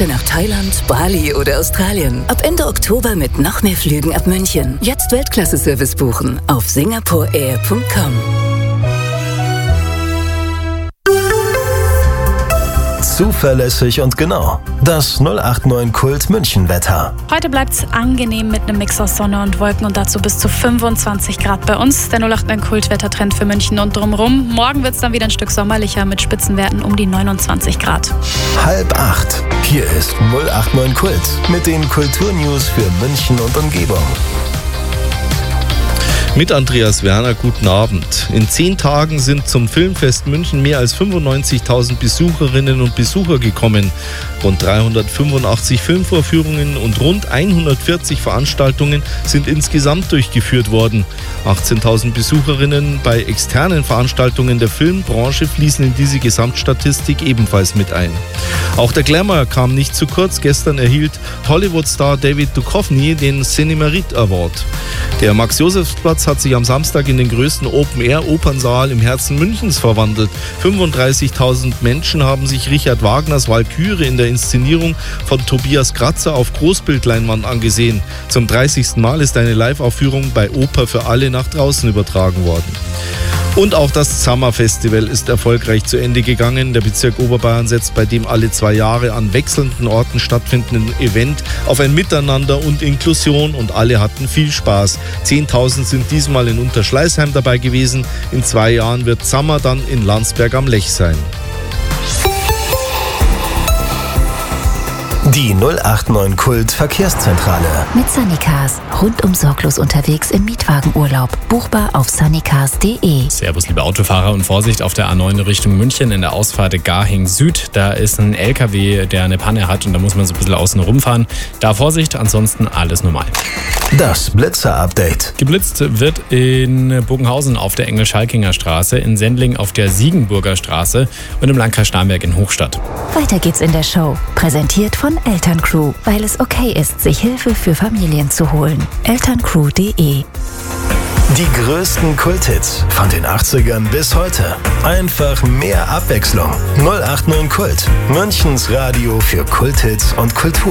Reise nach Thailand, Bali oder Australien. Ab Ende Oktober mit noch mehr Flügen ab München. Jetzt Weltklasse-Service buchen auf singaporeair.com. Zuverlässig und genau. Das 089 Kult München Wetter. Heute bleibt es angenehm mit einem Mix aus Sonne und Wolken und dazu bis zu 25 Grad bei uns. Der 089 Kult Wettertrend für München und drumherum. Morgen wird es dann wieder ein Stück sommerlicher mit Spitzenwerten um die 29 Grad. 7:30. Hier ist 089 Kult mit den Kulturnews für München und Umgebung. Mit Andreas Werner, guten Abend. In 10 Tagen sind zum Filmfest München mehr als 95.000 Besucherinnen und Besucher gekommen. Rund 385 Filmvorführungen und rund 140 Veranstaltungen sind insgesamt durchgeführt worden. 18.000 Besucherinnen bei externen Veranstaltungen der Filmbranche fließen in diese Gesamtstatistik ebenfalls mit ein. Auch der Glamour kam nicht zu kurz. Gestern erhielt Hollywood-Star David Duchovny den Cinémérite Award. Der Max-Josefs-Platz hat sich am Samstag in den größten Open-Air-Opernsaal im Herzen Münchens verwandelt. 35.000 Menschen haben sich Richard Wagners Walküre in der Inszenierung von Tobias Kratzer auf Großbildleinwand angesehen. Zum 30. Mal ist eine Live-Aufführung bei Oper für alle nach draußen übertragen worden. Und auch das Summer-Festival ist erfolgreich zu Ende gegangen. Der Bezirk Oberbayern setzt bei dem alle 2 Jahre an wechselnden Orten stattfindenden Event auf ein Miteinander und Inklusion und alle hatten viel Spaß. 10.000 sind diesmal in Unterschleißheim dabei gewesen. In 2 Jahren wird Summer dann in Landsberg am Lech sein. Die 089 Kult Verkehrszentrale. Mit Sunnycars. Rundum sorglos unterwegs im Mietwagenurlaub. Buchbar auf sunnycars.de. Servus, liebe Autofahrer, und Vorsicht auf der A9 Richtung München in der Ausfahrt Garching Süd. Da ist ein LKW, der eine Panne hat und da muss man so ein bisschen außen rumfahren. Da Vorsicht, ansonsten alles normal. Das Blitzer-Update. Geblitzt wird in Bogenhausen auf der Engel-Schalkinger Straße, in Sendling auf der Siegenburger Straße und im Landkreis Starnberg in Hochstadt. Weiter geht's in der Show. Präsentiert von Elterncrew, weil es okay ist, sich Hilfe für Familien zu holen. Elterncrew.de. Die größten Kulthits von den 80ern bis heute. Einfach mehr Abwechslung. 089 Kult. Münchens Radio für Kulthits und Kultur.